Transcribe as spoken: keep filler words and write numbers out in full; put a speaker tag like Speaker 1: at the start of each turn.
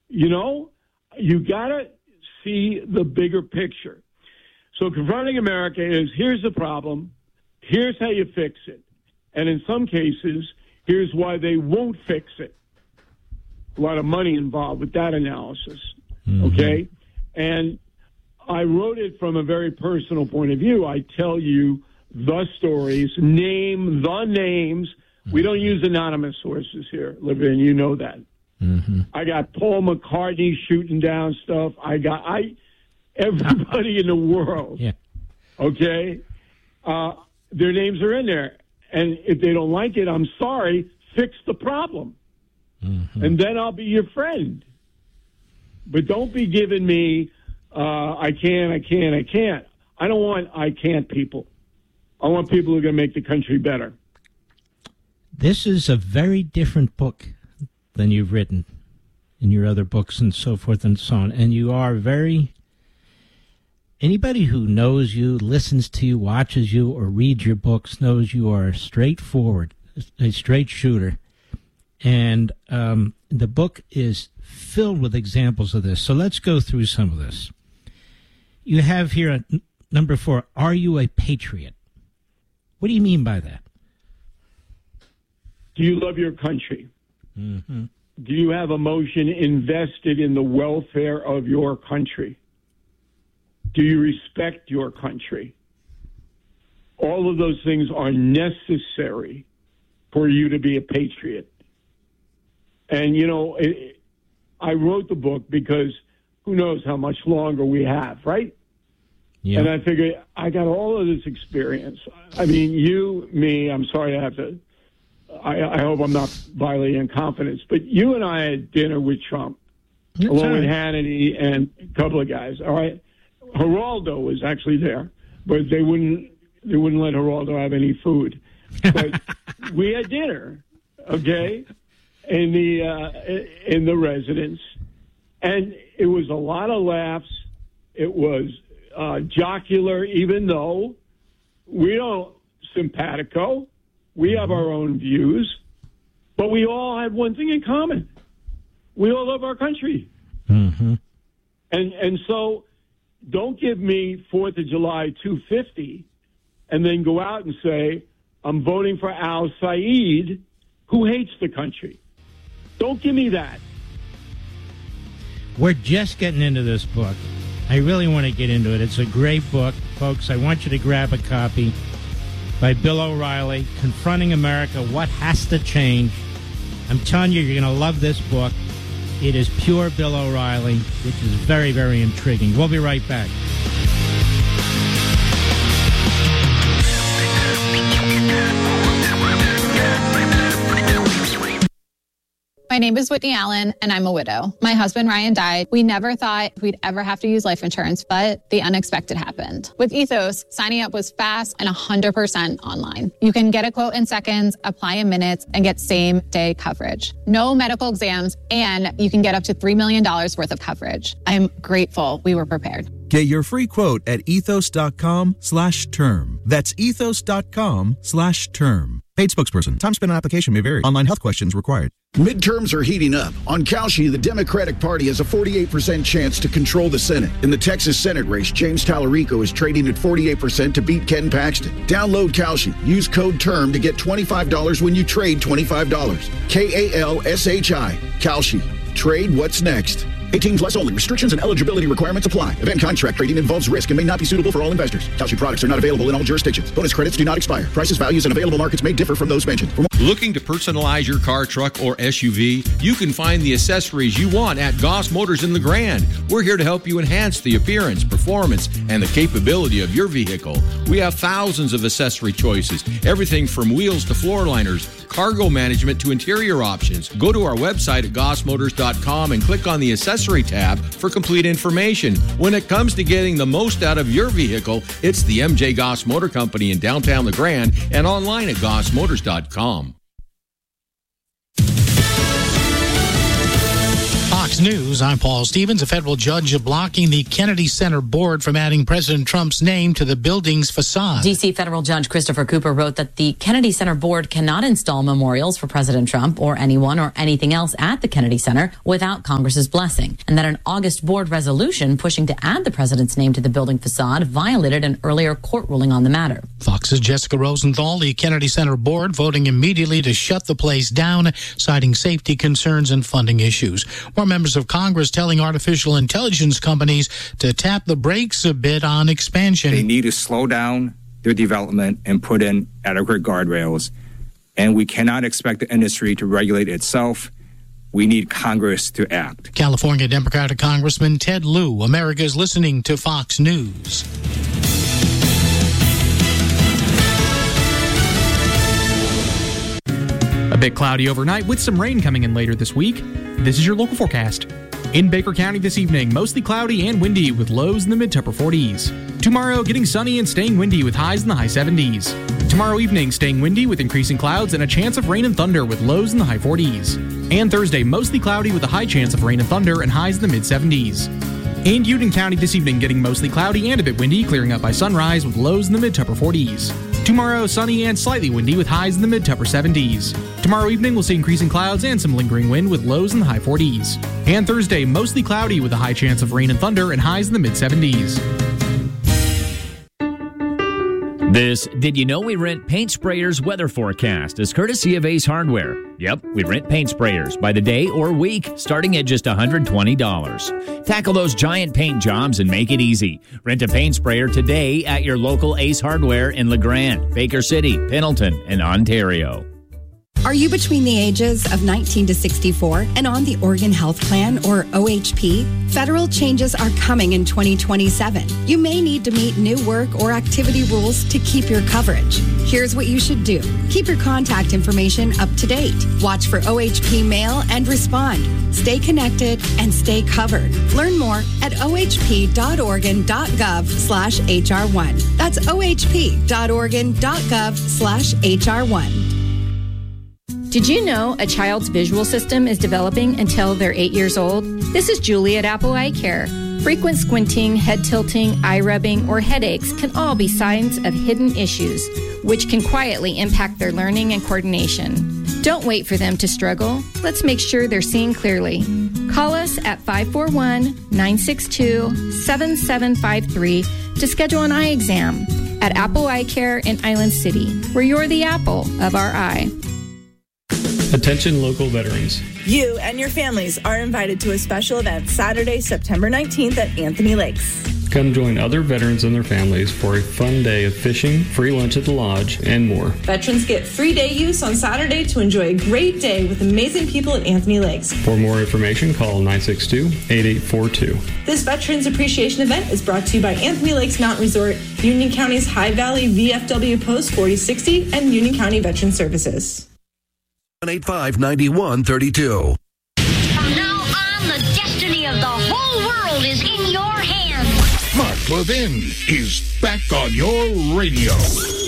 Speaker 1: You know, you got to see the bigger picture. So confronting America is, here's the problem, here's how you fix it. And in some cases, here's why they won't fix it. A lot of money involved with that analysis, mm-hmm. okay? And I wrote it from a very personal point of view. I tell you the stories, name the names. Mm-hmm. We don't use anonymous sources here, Levin, you know that. Mm-hmm. I got Paul McCartney shooting down stuff. I got I everybody in the world. Yeah. Okay? Uh, their names are in there. And if they don't like it, I'm sorry, fix the problem. Mm-hmm. And then I'll be your friend. But don't be giving me, uh, I can't, I can't, I can't. I don't want I can't people. I want people who are going to make the country better.
Speaker 2: This is a very different book than you've written in your other books and so forth and so on. And you are very... Anybody who knows you, listens to you, watches you, or reads your books knows you are straightforward, a straight shooter. And um, the book is filled with examples of this. So let's go through some of this. You have here at number four, are you a patriot? What do you mean by that?
Speaker 1: Do you love your country?
Speaker 2: Mm-hmm.
Speaker 1: Do you have emotion invested in the welfare of your country? Do you respect your country? All of those things are necessary for you to be a patriot. And, you know, it, I wrote the book because who knows how much longer we have, right?
Speaker 2: Yeah.
Speaker 1: And I figured I got all of this experience. I mean, you, me, I'm sorry I have to, I, I hope I'm not violating confidence, but you and I had dinner with Trump,
Speaker 2: That's
Speaker 1: along
Speaker 2: right.
Speaker 1: with Hannity and a couple of guys, all right? Geraldo was actually there, but they wouldn't they wouldn't let Geraldo have any food. But we had dinner, okay, in the uh, in the residence, and it was a lot of laughs. It was uh, jocular, even though we don't simpatico. We have our own views, but we all have one thing in common: we all love our country,
Speaker 2: mm-hmm.
Speaker 1: and and so. Don't give me fourth of July two fifty and then go out and say, I'm voting for Al Saeed, who hates the country. Don't give me that.
Speaker 2: We're just getting into this book. I really want to get into it. It's a great book, folks. I want you to grab a copy by Bill O'Reilly, Confronting America, What Has to Change. I'm telling you, you're going to love this book. It is pure Bill O'Reilly, which is very, very intriguing. We'll be right back.
Speaker 3: My name is Whitney Allen, and I'm a widow. My husband, Ryan, died. We never thought we'd ever have to use life insurance, but the unexpected happened. With Ethos, signing up was fast and one hundred percent online. You can get a quote in seconds, apply in minutes, and get same-day coverage. No medical exams, and you can get up to three million dollars worth of coverage. I'm grateful we were prepared.
Speaker 4: Get your free quote at ethos.com slash term. That's ethos.com slash term. Paid spokesperson. Time spent on application may vary. Online health questions required.
Speaker 5: Midterms are heating up. On Kalshi, the Democratic Party has a forty-eight percent chance to control the Senate. In the Texas Senate race, James Tallarico is trading at forty-eight percent to beat Ken Paxton. Download Kalshi. Use code TERM to get twenty-five dollars when you trade twenty-five dollars. K A L S H I. Kalshi. Trade what's next. eighteen plus only. Restrictions and eligibility requirements apply. Event contract trading involves risk and may not be suitable for all investors. Kalshi products are not available in all jurisdictions. Bonus credits do not expire. Prices, values, and available markets may differ from those mentioned. For more-
Speaker 6: Looking to personalize your car, truck, or S U V? You can find the accessories you want at Goss Motors in the Grand. We're here to help you enhance the appearance, performance, and the capability of your vehicle. We have thousands of accessory choices, everything from wheels to floor liners, cargo management to interior options. Go to our website at goss motors dot com and click on the accessory tab for complete information. When it comes to getting the most out of your vehicle, it's the M J Goss Motor Company in downtown La Grande and online at goss motors dot com.
Speaker 7: Fox News, I'm Paul Stevens. A federal judge blocking the Kennedy Center board from adding President Trump's name to the building's facade.
Speaker 8: D C federal judge Christopher Cooper wrote that the Kennedy Center board cannot install memorials for President Trump or anyone or anything else at the Kennedy Center without Congress's blessing, and that an August board resolution pushing to add the president's name to the building facade violated an earlier court ruling on the matter.
Speaker 7: Fox's Jessica Rosenthal, the Kennedy Center board voting immediately to shut the place down, citing safety concerns and funding issues. More members of Congress telling artificial intelligence companies to tap the brakes a bit on expansion.
Speaker 9: They need to slow down their development and put in adequate guardrails. And we cannot expect the industry to regulate itself. We need Congress to act.
Speaker 7: California Democratic Congressman Ted Lieu, America's listening to Fox News.
Speaker 10: A bit cloudy overnight with some rain coming in later this week. This is your local forecast. In Baker County this evening, mostly cloudy and windy with lows in the mid to upper forties. Tomorrow, getting sunny and staying windy with highs in the high seventies. Tomorrow evening, staying windy with increasing clouds and a chance of rain and thunder with lows in the high forties. And Thursday, mostly cloudy with a high chance of rain and thunder and highs in the mid seventies. In Union County this evening, getting mostly cloudy and a bit windy, clearing up by sunrise with lows in the mid to upper forties. Tomorrow, sunny and slightly windy with highs in the mid to upper seventies. Tomorrow evening, we'll see increasing clouds and some lingering wind with lows in the high forties. And Thursday, mostly cloudy with a high chance of rain and thunder and highs in the mid seventies.
Speaker 11: This Did You Know We Rent Paint Sprayers weather forecast is courtesy of Ace Hardware. Yep, we rent paint sprayers by the day or week, starting at just one hundred twenty dollars. Tackle those giant paint jobs and make it easy. Rent a paint sprayer today at your local Ace Hardware in LeGrand, Baker City, Pendleton, and Ontario.
Speaker 12: Are you between the ages of nineteen to sixty-four and on the Oregon Health Plan, or O H P? Federal changes are coming in twenty twenty-seven. You may need to meet new work or activity rules to keep your coverage. Here's what you should do. Keep your contact information up to date. Watch for O H P mail and respond. Stay connected and stay covered. Learn more at ohp.oregon.gov slash HR1. That's ohp.oregon.gov slash HR1.
Speaker 13: Did you know a child's visual system is developing until they're eight years old? This is Julie at Apple Eye Care. Frequent squinting, head tilting, eye rubbing, or headaches can all be signs of hidden issues, which can quietly impact their learning and coordination. Don't wait for them to struggle. Let's make sure they're seeing clearly. Call us at five four one, nine six two, seven seven five three to schedule an eye exam at Apple Eye Care in Island City, where you're the apple of our eye.
Speaker 14: Attention local veterans.
Speaker 15: You and your families are invited to a special event Saturday, September nineteenth at Anthony Lakes.
Speaker 14: Come join other veterans and their families for a fun day of fishing, free lunch at the lodge, and more.
Speaker 15: Veterans get free day use on Saturday to enjoy a great day with amazing people at Anthony Lakes.
Speaker 14: For more information, call nine six two, eight eight four two.
Speaker 15: This Veterans Appreciation event is brought to you by Anthony Lakes Mountain Resort, Union County's High Valley V F W Post forty sixty, and Union County Veteran Services.
Speaker 16: one eight five, nine one three two.
Speaker 17: From now on, the destiny of the whole world is in your hands.
Speaker 18: Mark Levin is back on your radio.